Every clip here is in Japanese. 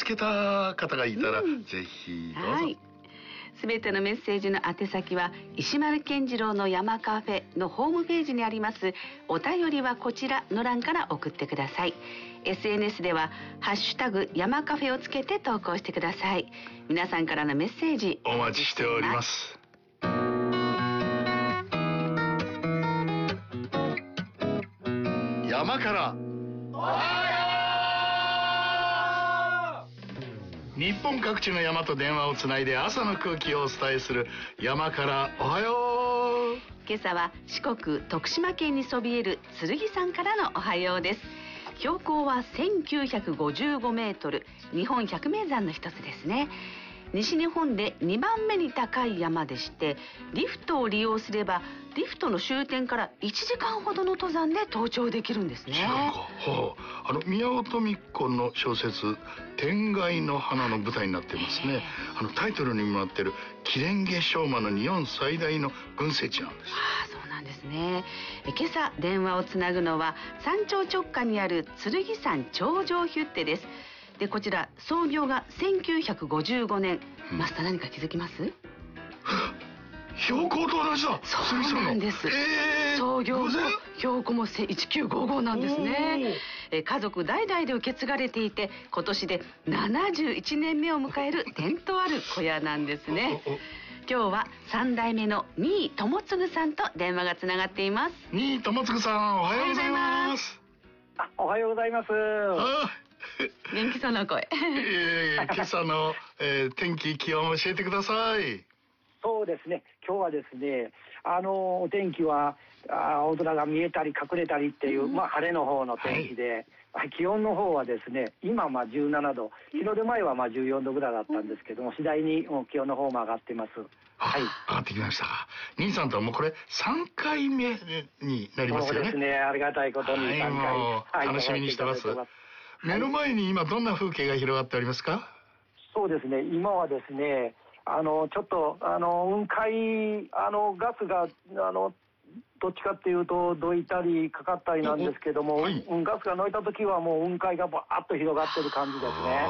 つけた方がいたら、ぜひどうぞ。 はい。すべてのメッセージの宛先は石丸健次郎の山カフェのホームページにありますお便りはこちらの欄から送ってください。 SNS ではハッシュタグ山カフェをつけて投稿してください。皆さんからのメッセージお待ちしております。山からおはよう。日本各地の山と電話をつないで朝の空気をお伝えする山からおはよう。 今朝は四国徳島県にそびえる剣山からのおはようです。標高は1955メートル、日本百名山の一つですね。西日本で2番目に高い山でして、リフトを利用すればリフトの終点から1時間ほどの登山で登頂できるんですね。 違うか。宮尾登子の小説「天外の花」の舞台になっていますね。タイトルにもなってるキレンゲショウマの日本最大の群生地なんです。 そうなんですね。今朝電話をつなぐのは山頂直下にある剣山頂上ヒュッテです。でこちら創業が1955年、マスター何か気づきます？ 標高と同じだ。 そうなんです。創業後標高も1955なんですね。家族代々で受け継がれていて、今年で71年目を迎える伝統ある小屋なんですね。今日は3代目の新井智次さんと電話がつながっています。 新井智次さん、おはようございます。 おはようございます。 元気そうな声。 今朝の、天気気温を教えてください。 そうですね、今日はですね、お天気は青空が見えたり隠れたりっていう、晴れの方の天気で、気温の方はですね、今17度、日の出前は14度ぐらいだったんですけども、次第に気温の方も上がってます。 はい、上がってきました。兄さんとはもうこれ3回目になりますよね。 そうですね、ありがたいことに3回、 もう楽しみにしてます。目の前に今どんな風景が広がっておりますか？ そうですね、今はですね、ちょっと雲海ガスがどっちかっていうとどいたりかかったりなんですけども、ガスが抜いた時はもう雲海がバーッと広がってる感じですね。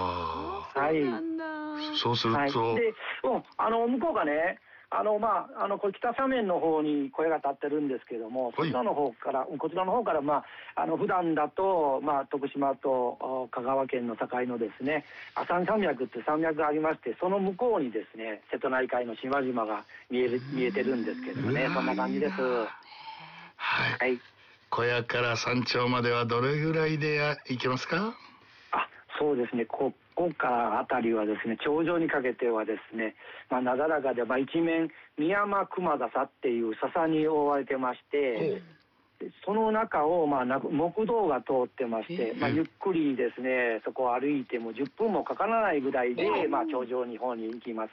そうすると、 で向こうがね、これ北斜面の方に小屋が建ってるんですけども、こちらの方から、普段だと、徳島と香川県の境のですね、阿寒山脈って山脈がありまして、その向こうにですね、瀬戸内海の島々が見えてるんですけどもね、そんな感じです。 はい。小屋から山頂まではどれぐらいで行けますか？ そうですね、ここからあたりはですね、頂上にかけてはですね、なだらかで、一面三山熊笹っていう笹に覆われてまして、その中を木道が通ってまして、ゆっくりですね、そこを歩いても10分もかからないぐらいで、頂上の方に行きます。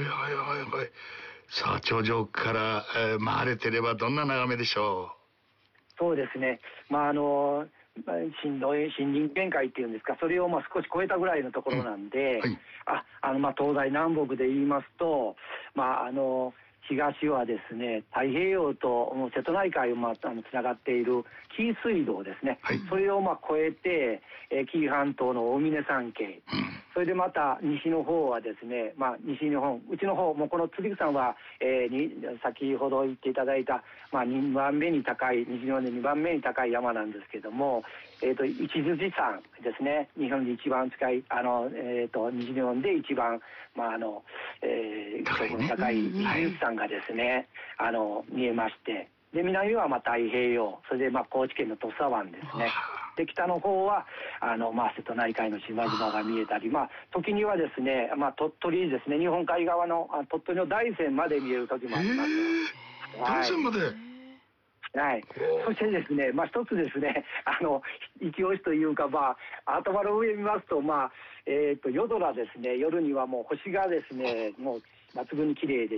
さあ、頂上から回れてればどんな眺めでしょう？そうですね、森林限界っていうんですか、それを少し超えたぐらいのところなんで、東西南北で言いますと、東はですね、太平洋と瀬戸内海をつながっている紀伊水道ですね、それを越えて、紀伊半島の大峰山系、それでまた西の方はですね、西日本、うちの方もこの剣山は、先ほど言っていただいた、2番目に高い、西日本で2番目に高い山なんですけども、一辻山ですね、日本で一番近い西日本で一番標高の高い一辻山がですね、見えまして、で南は太平洋、それで高知県の土佐湾ですね。で北の方は瀬戸内海の島々が見えたり、時にはですね、鳥取ですね、日本海側の鳥取の大山まで見える時もあります。 大山まで。 そしてですね、一つですね、勢いというか、頭の上見ますと、夜空ですね、夜にはもう星がですね、もう抜群に綺麗でして、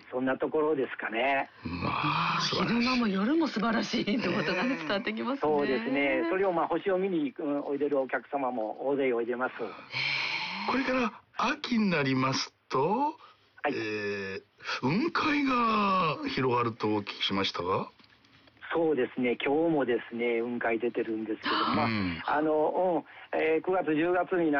そんなところですかね。 昼間も夜も素晴らしいってことが伝わってきますね。 そうですね、それを星を見においでるお客様も大勢おいでます。 これから秋になりますと、雲海が広がるとお聞きしましたが。 そうですね、今日もですね雲海出てるんですけども、9月10月にな